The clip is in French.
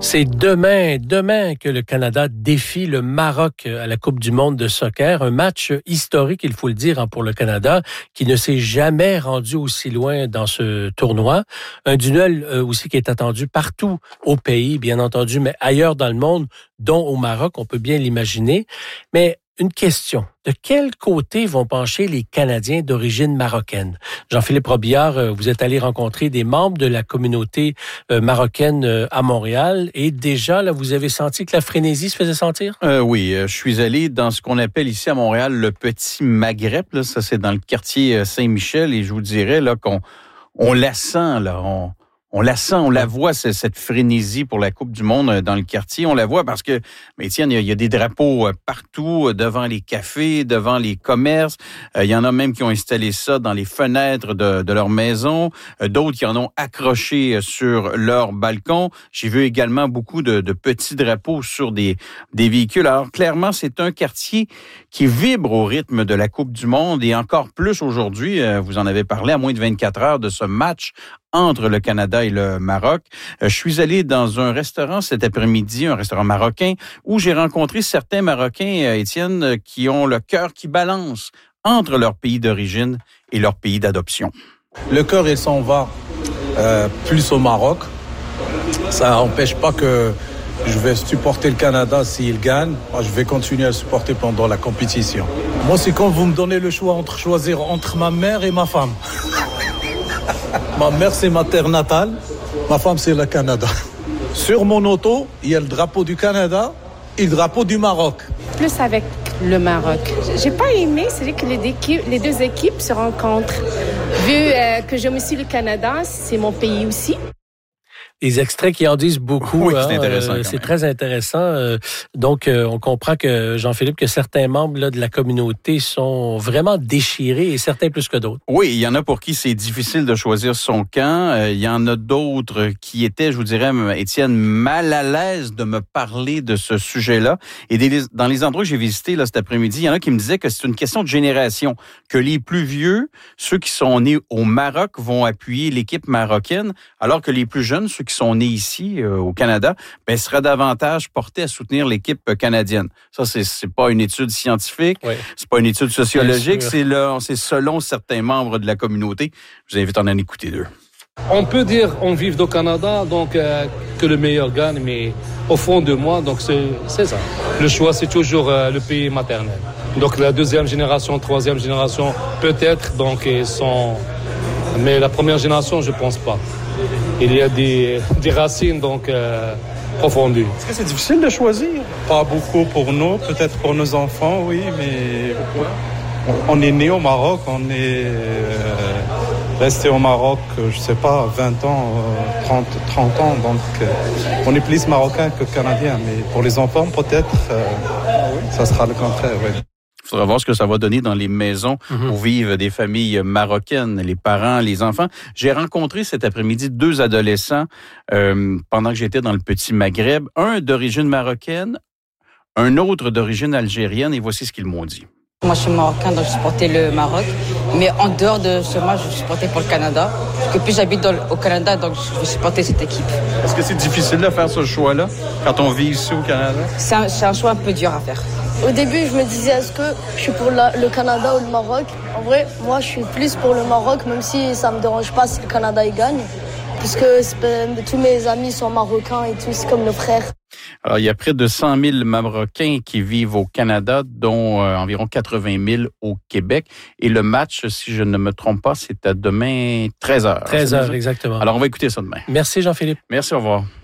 C'est demain que le Canada défie le Maroc à la Coupe du monde de soccer. Un match historique, il faut le dire, pour le Canada, qui ne s'est jamais rendu aussi loin dans ce tournoi. Un duel aussi qui est attendu partout au pays, bien entendu, mais ailleurs dans le monde, dont au Maroc, on peut bien l'imaginer. Mais une question, de quel côté vont pencher les Canadiens d'origine marocaine? Jean-Philippe Robillard, vous êtes allé rencontrer des membres de la communauté marocaine à Montréal et déjà, là, vous avez senti que la frénésie se faisait sentir? Oui, je suis allé dans ce qu'on appelle ici à Montréal le Petit Maghreb. Là, ça, c'est dans le quartier Saint-Michel et je vous dirais là, qu'on la sent, là, on la sent, on la voit, cette frénésie pour la Coupe du monde dans le quartier. On la voit parce que, mais Étienne, il y a des drapeaux partout, devant les cafés, devant les commerces. Il y en a même qui ont installé ça dans les fenêtres de leur maison. D'autres qui en ont accroché sur leur balcon. J'ai vu également beaucoup de petits drapeaux sur des véhicules. Alors, clairement, c'est un quartier qui vibre au rythme de la Coupe du monde et encore plus aujourd'hui. Vous en avez parlé à moins de 24 heures de ce match entre le Canada et le Maroc. Je suis allé dans un restaurant cet après-midi, un restaurant marocain, où j'ai rencontré certains Marocains, Étienne, qui ont le cœur qui balance entre leur pays d'origine et leur pays d'adoption. Le cœur, il s'en va plus au Maroc. Ça n'empêche pas que je vais supporter le Canada s'il gagne. Moi, je vais continuer à le supporter pendant la compétition. Moi, c'est quand vous me donnez le choix choisir entre ma mère et ma femme. Ma mère, c'est ma terre natale. Ma femme, c'est le Canada. Sur mon auto, il y a le drapeau du Canada et le drapeau du Maroc. Plus avec le Maroc. J'ai pas aimé, c'est que les deux équipes se rencontrent. Vu que j'aime aussi le Canada, c'est mon pays aussi. Les extraits qui en disent beaucoup. Oui, c'est intéressant. C'est très intéressant. Donc, on comprend que, Jean-Philippe, que certains membres là, de la communauté sont vraiment déchirés et certains plus que d'autres. Oui, il y en a pour qui c'est difficile de choisir son camp. Il y en a d'autres qui étaient, je vous dirais, Étienne, mal à l'aise de me parler de ce sujet-là. Et dans les endroits que j'ai visités là, cet après-midi, il y en a qui me disaient que c'est une question de génération, que les plus vieux, ceux qui sont nés au Maroc, vont appuyer l'équipe marocaine, alors que les plus jeunes, ceux qui sont nés ici, au Canada, seraient davantage portés à soutenir l'équipe canadienne. Ça, c'est pas une étude scientifique, oui. C'est pas une étude sociologique, c'est selon certains membres de la communauté. Je vous invite à en écouter deux. On peut dire, on vit au Canada, donc que le meilleur gagne, mais au fond de moi, donc c'est ça. Le choix, c'est toujours le pays maternel. Donc la deuxième génération, troisième génération, peut-être, donc ils sont... Mais la première génération, je pense pas. Il y a des racines donc profondes. Est-ce que c'est difficile de choisir? Pas beaucoup pour nous, peut-être pour nos enfants, oui, mais on est né au Maroc, on est resté au Maroc, je sais pas, 20 ans, 30 ans, donc on est plus marocain que canadien, mais pour les enfants, peut-être, ça sera le contraire, oui. Il faudra voir ce que ça va donner dans les maisons où vivent des familles marocaines, les parents, les enfants. J'ai rencontré cet après-midi 2 adolescents pendant que j'étais dans le Petit Maghreb. Un d'origine marocaine, un autre d'origine algérienne, et voici ce qu'ils m'ont dit. Moi, je suis marocain, donc je supportais le Maroc. Mais en dehors de ce match, je supportais pour le Canada. Parce que plus j'habite au Canada, donc je supportais cette équipe. Est-ce que c'est difficile de faire ce choix-là quand on vit ici au Canada? C'est un choix un peu dur à faire. Au début, je me disais, est-ce que je suis pour le Canada ou le Maroc? En vrai, moi, je suis plus pour le Maroc, même si ça me dérange pas si le Canada il gagne. Puisque tous mes amis sont marocains et tout, c'est comme nos frères. Alors, il y a près de 100 000 Marocains qui vivent au Canada, dont environ 80 000 au Québec. Et le match, si je ne me trompe pas, c'est à demain 13h. 13h, exactement. Alors, on va écouter ça demain. Merci, Jean-Philippe. Merci, au revoir.